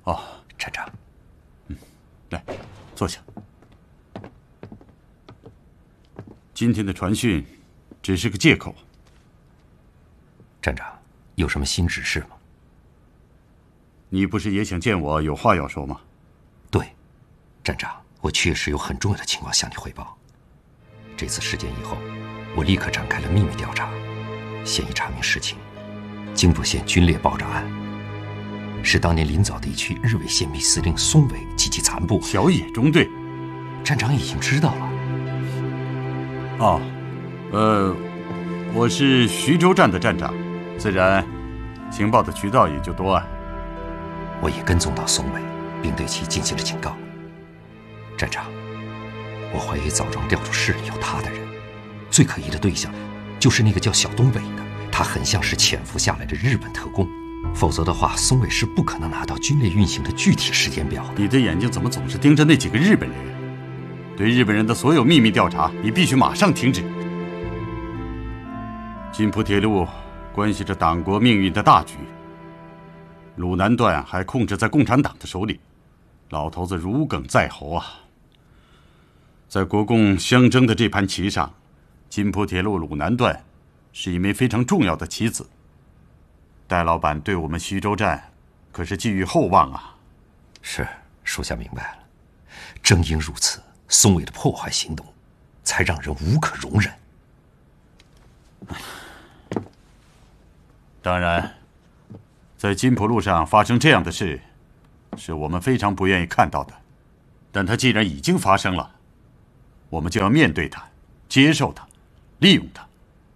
哦， 站长。 来，坐下。今天的传讯只是个借口。 站长，有什么新指示吗？ 你不是也想见我，有话要说吗？ 对，站长，我确实有很重要的情况向你汇报。这次事件以后，我立刻展开了秘密调查，现已查明实情。金浦县军烈爆炸案是当年临枣地区日伪宪兵司令松伟及其残部小野中队。 站长已经知道了。 哦，我是徐州站的站长，自然情报的渠道也就多啊。 我也跟踪到松伟，并对其进行了警告。站长，我怀疑枣庄调处室里有他的人，最可疑的对象就是那个叫小东北的，他很像是潜伏下来的日本特工，否则的话，松伟是不可能拿到军烈运行的具体时间表的。 你的眼睛怎么总是盯着那几个日本人？对日本人的所有秘密调查，你必须马上停止。金浦铁路关系着党国命运的大局，鲁南段还控制在共产党的手里，老头子如鲠在喉啊！在国共相争的这盘棋上，金浦铁路鲁南段是一枚非常重要的棋子。戴老板对我们徐州站可是寄予厚望啊！ 是，属下明白了。正因如此，松伟的破坏行动才让人无可容忍。 当然，在金浦路上发生这样的事，是我们非常不愿意看到的。但它既然已经发生了，我们就要面对它，接受它，利用它，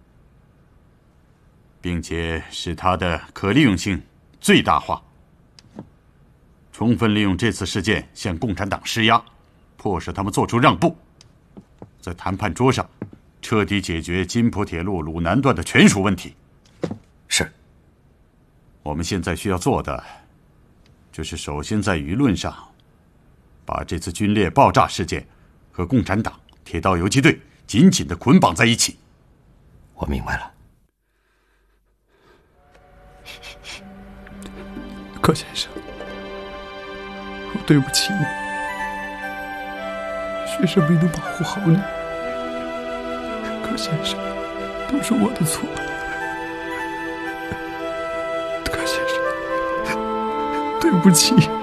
并且使它的可利用性最大化。充分利用这次事件向共产党施压，迫使他们做出让步，在谈判桌上彻底解决金浦铁路鲁南段的权属问题。 是。 我们现在需要做的，就是首先在舆论上，把这次军烈爆炸事件和共产党铁道游击队紧紧地捆绑在一起。 我明白了。 柯先生，我对不起你，学生没能保护好你。柯先生，都是我的错。柯先生，对不起。